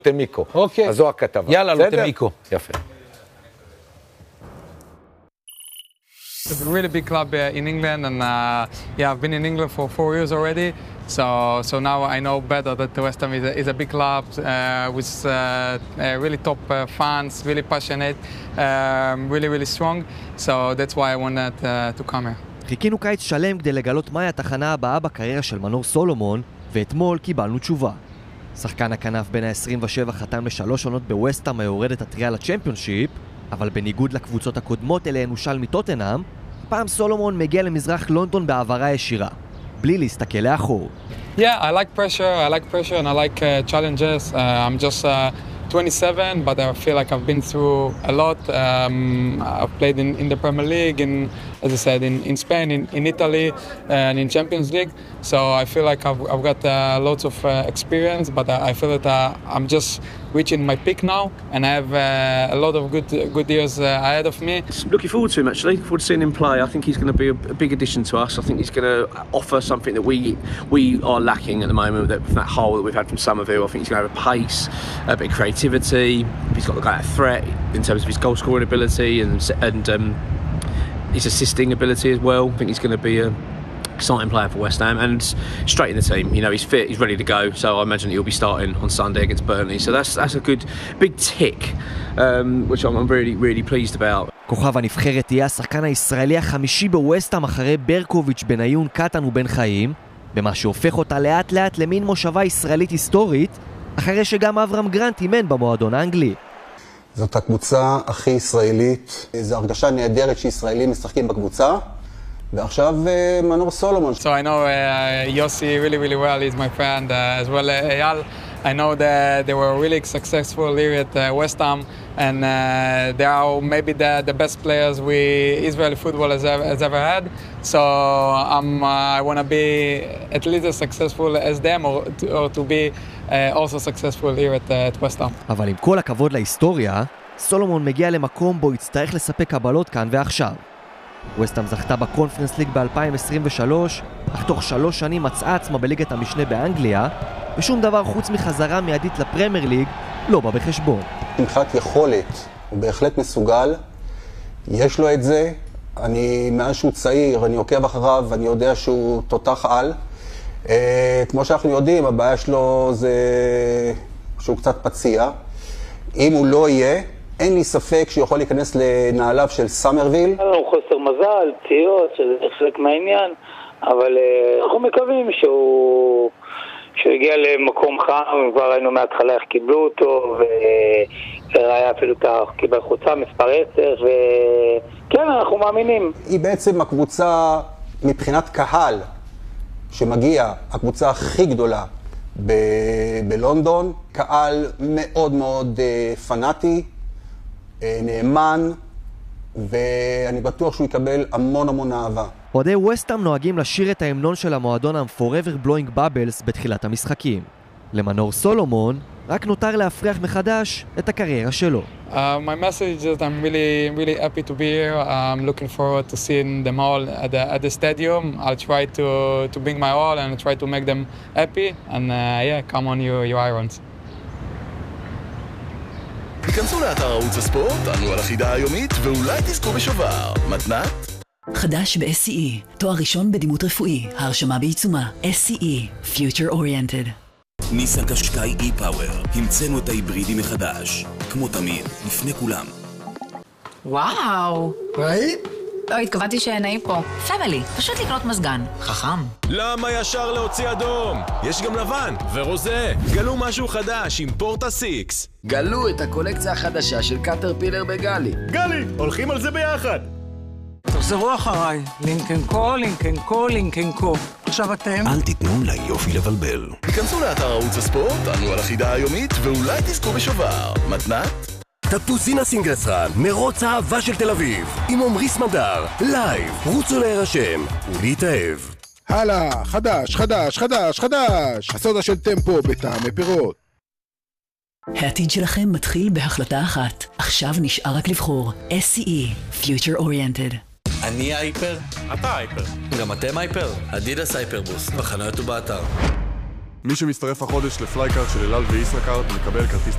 לוטמיקו. אוקיי. אז זו הכתבה. יאללה, לוטמיקו. יפה. It's a really big club in England, and yeah, I've been in England for 4 years already. So now I know better that West Ham is a big club with really top fans, really passionate, really strong. So that's why I wanted to come here. חיכינו קיץ שלם כדי לגלות מהי התחנה הבאה בקריירה של מנור סולומון, ואתמול קיבלנו תשובה. שחקן הכנף בין ה-27 חתם ל3 עונות בווסטהאם היורדת הטריה לצ'מפיונשיפ, אבל בניגוד לקבוצות הקודמות אליהן הושל מטוטנהאם, פעם סולומון מגיע למזרח לונדון בעברה ישירה, בלי להסתכל לאחור. Yeah, I like pressure and I like challenges. I'm just 27, but I feel like I've been through a lot. I've played in the Premier League, as I said, in Spain, in Italy, and in Champions League. So I feel like I've got lots of experience, but I feel that I'm just reaching my peak now, and I have a lot of good years ahead of me. Looking forward to him, actually. Looking forward to seeing him play. I think he's going to be a big addition to us. I think he's going to offer something that we are lacking at the moment, that hole that we've had from Somerville. I think he's going to have a pace, a bit of creativity. He's got the kind of threat in terms of his goal scoring ability and his assisting ability as well. I think he's going to be an exciting player for West Ham and straight in the team. You know, he's fit, he's ready to go. So I imagine he'll be starting on Sunday against Burnley. So that's a good big tick, which I'm really pleased about. כוכב הנבחרת יהיה השחקן הישראלי החמישי בווסטהאם אחרי ברקוביץ', בניון, קטן ובן חיים, במה שהופך אותה לאט לאט למין מושבה ישראלית היסטורית, אחרי שגם אברהם גרנט אימן במועדון האנגלי. זאת הקבוצה הכי ישראלית, זו הרגשה נהדרת שישראלים משחקים בקבוצה, ועכשיו מנור סולומון. So I know Yossi really well, he's my friend, as well Eyal. I know that they were really successful here at West Ham, and they are maybe the best players Israeli football has ever had. So I want to be at least as successful as them, or to be also successful here at West Ham. אבל עם כל הכבוד להיסטוריה, סולומון מגיע למקום בו יצטרך לספק קבלות כאן ועכשיו. ווסטהאם זכתה בקונפרנס ליג ב-2023, אך תוך 3 שנים מצאה עצמה בליגת המשנה באנגליה, ושום דבר חוץ מחזרה מיידית לפרמייר ליג לא בא בחשבון. מבחינת יכולת, הוא בהחלט מסוגל, יש לו את זה, מאז שהוא צעיר, אני עוקב אחריו, ואני יודע שהוא תותח על. כמו שאנחנו יודעים, הבעיה שלו זה שהוא קצת פציע. אם הוא לא יהיה, אין לי ספק שהוא יכול להיכנס לנעליו של סמרוויל. הוא חוסר מזל, פציעות, שזה חלק מהעניין, אבל אנחנו מקווים שהוא הגיע למקום חם, כבר ראינו מההתחלה איך קיבלו אותו, וראיה אפילו קיבל חוצה מספר 10, וכן, אנחנו מאמינים. היא בעצם הקבוצה, מבחינת קהל, שמגיע, הקבוצה הכי גדולה בלונדון, קהל מאוד מאוד פנאטי, נאמן, ואני בטוח שהוא יקבל המון אהבה. אוהדי ווסטהאם נוהגים לשיר את ההמנון של המועדון Forever Blowing Bubbles בתחילת המשחקים. למנור סולומון רק נותר להפריח מחדש את הקריירה שלו. My message is that I'm really happy to be here. I'm looking forward to seeing them all at the stadium. I'll try to bring my all and try to make them happy. And yeah, come on you Irons. תיכנסו לאתר ערוץ הספורט, ענו על החידה היומית, ואולי תזכו בשובר. מתנת? חדש ב-SCE, תואר ראשון בדימות רפואי, ההרשמה בעיצומה. SCE, Future Oriented. ניסן קשקאי e-Power, המצאנו את ההיברידי מחדש. כמו תמיד, לפני כולם. וואו, ראית? לא, התכוונתי שנעים פה. פמילי, פשוט לקנות מזגן. חכם. למה ישר להוציא אדום? יש גם לבן ורוזה. גלו משהו חדש עם פורטה 6. גלו את הקולקציה החדשה של קטרפילר בגלי. גלי, הולכים על זה ביחד. תחזרו אחריי. לינקן קו. עכשיו אתם? אל תיתנו ליופי לבלבל. תיכנסו לאתר ערוץ הספורט, ענו על החידה היומית, ואולי תזכו בשובר. מתנת? טפטוסינה סינגלסרן, מרוץ האהבה של תל אביב, עם עומרי סמדר, לייב, רוצו להירשם ולהתאהב. הלאה, חדש, הסודה של טמפו בטעמי פירות. העתיד שלכם מתחיל בהחלטה אחת, עכשיו נשאר רק לבחור. SCE, Future Oriented. אני הייפר, אתה הייפר. גם אתם הייפר? אדידס הייפרבוסט, בחנויות ובאתר. מי שמצטרף החודש לפלייקארט של אלעל וישראכרט מקבל כרטיס